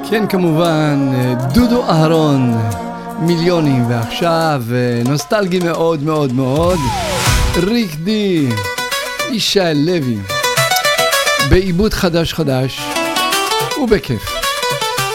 כן, כמובן, דודו אהרון, מיליונים, ועכשיו נוסטלגי מאוד מאוד מאוד, ריק די, ישי לוי, בעיבוד חדש ובכיף.